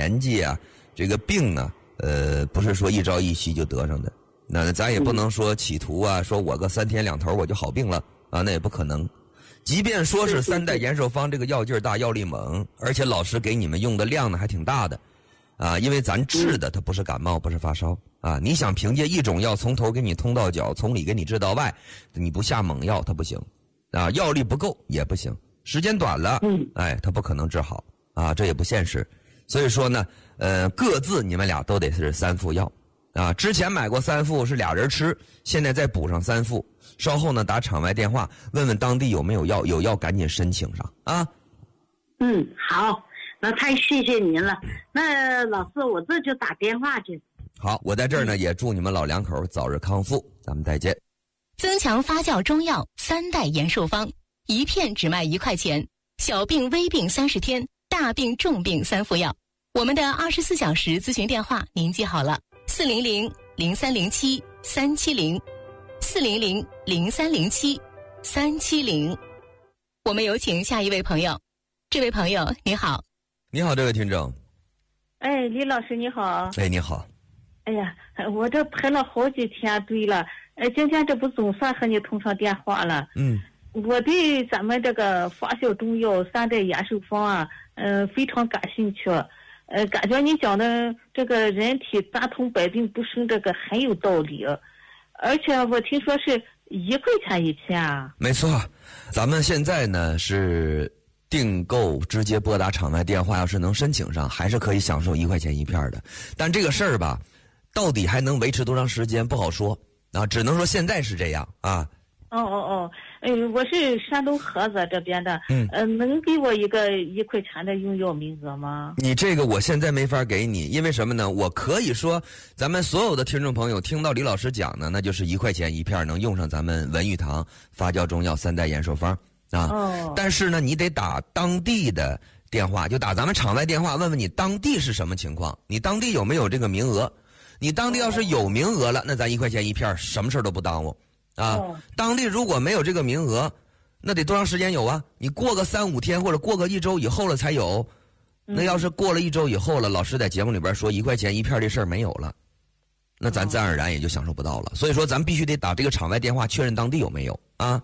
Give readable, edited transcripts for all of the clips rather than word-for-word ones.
年纪啊，这个病啊，不是说一朝一夕就得上的。那咱也不能说企图啊，说我个3天2头我就好病了啊，那也不可能。即便说是3代延寿方这个药劲儿大、药力猛，而且老师给你们用的量呢还挺大的，啊，因为咱治的它不是感冒，不是发烧啊。你想凭借一种药从头给你通到脚，从里给你治到外，你不下猛药它不行，啊，药力不够也不行，时间短了，哎，它不可能治好啊，这也不现实。所以说呢，各自你们俩都得是3副药。啊，之前买过3副是俩人吃，现在再补上3副。稍后呢，打场外电话问问当地有没有药，有药赶紧申请上啊。 好，那太谢谢您了。那老师，我这就打电话去。 好，我在这儿呢，也祝你们老两口早日康复，咱们再见。 增强发酵中药3代延寿方，一片只卖1块钱，小病微病30天，大病重病3副药。我们的24小时咨询电话您记好了。400-0307-370，400-0307-370。我们有请下一位朋友。这位朋友你好。 你好，这位听众。 哎，李老师你好。 哎，你好。 哎呀，我这排了好几天队了，今天这不总算和你通上电话了。我对咱们这个发酵中药3代延寿方啊，非常感兴趣。感觉你讲的这个人体杂通百病不生这个很有道理，而且我听说是1块钱1片啊。 没错，咱们现在呢是订购直接拨打场外电话，要是能申请上，还是可以享受1块钱1片的。但这个事儿吧，到底还能维持多长时间不好说啊，只能说现在是这样啊。 我是山东菏泽这边的，能给我一个1块钱的用药名额吗？ 你这个我现在没法给你，因为什么呢？我可以说，咱们所有的听众朋友听到李老师讲呢，那就是1块钱1片，能用上咱们文玉堂发酵中药3代延寿方啊。但是呢，你得打当地的电话，就打咱们场外电话，问问你当地是什么情况，你当地有没有这个名额？你当地要是有名额了，那咱1块钱1片，什么事都不耽误。当地如果没有这个名额，那得多长时间有啊？你过个3、5天或者过个1周以后了才有。那要是过了1周以后了，老师在节目里边说1块钱1片这事儿没有了，那咱自然而然也就享受不到了。所以说咱必须得打这个场外电话确认当地有没有啊。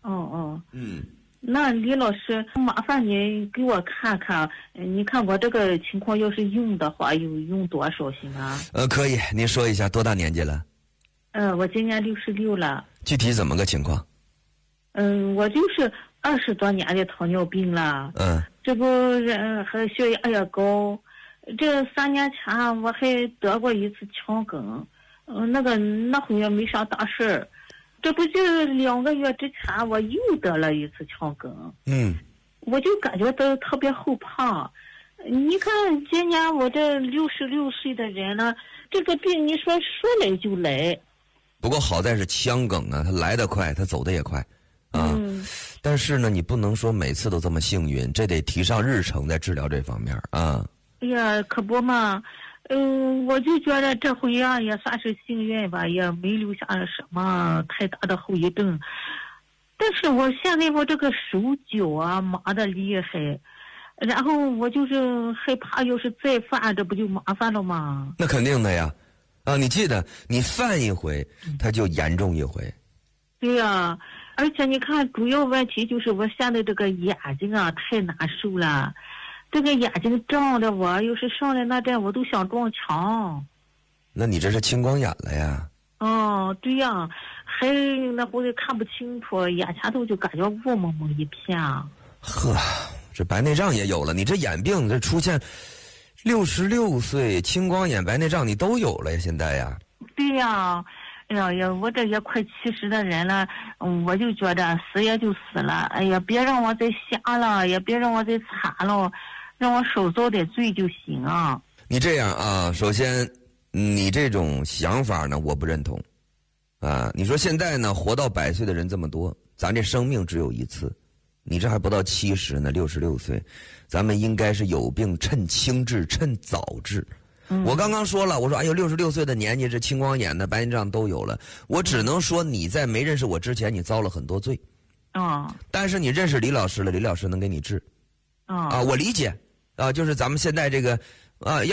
那李老师，麻烦你给我看看，你看我这个情况要是用的话，用多少行啊？ 可以，您说一下多大年纪了？ 我今年66了。 具体怎么个情况？ 我就是20多年的糖尿病了。这不还血压也高。这3年前我还得过一次腔梗，那会也没啥大事儿。这不就2个月之前我又得了一次腔梗。我就感觉到特别后怕。你看今年我这66岁的人了，这个病你说来就来。 不过好在是腔梗啊，它来得快，它走得也快，啊。但是呢，你不能说每次都这么幸运，这得提上日程，在治疗这方面啊。 哎呀，可不嘛，我就觉得这回啊也算是幸运吧，也没留下什么太大的后遗症。但是我现在我这个手脚啊麻得厉害，然后我就是害怕，要是再犯，这不就麻烦了吗？ 那肯定的呀。你记得，你犯一回，它就严重一回。 对呀，而且你看，主要问题就是我现在这个眼睛啊太难受了，这个眼睛胀的我，要是上来那阵我都想撞墙。 那你这是青光眼了呀？ 对呀，还那会儿看不清楚，眼前头就感觉雾蒙蒙一片。 呵，这白内障也有了，你这眼病这出现。66岁青光眼白内障你都有了呀，现在呀。 对呀，哎呀，我这也快70的人了，我就觉得死也就死了，哎呀，别让我再瞎了，也别让我再惨了，让我少遭点罪就行啊。 你这样啊，首先你这种想法呢我不认同啊。你说现在呢活到100岁的人这么多，咱这生命只有一次，你这还不到70呢，66岁，咱们应该是有病趁轻治，趁早治。我刚刚说了，我说哎呦，66岁的年纪，这青光眼的白内障都有了。我只能说你在没认识我之前，你遭了很多罪。但是你认识李老师了，李老师能给你治。我理解啊，就是咱们现在这个啊。